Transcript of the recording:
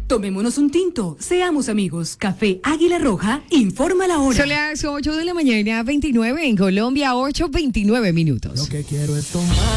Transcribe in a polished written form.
Tomémonos un tinto, seamos amigos. Café Águila Roja, informa la hora. Son las 8 de la mañana, 29 en Colombia, 8:29 minutos. Lo que quiero es tomar.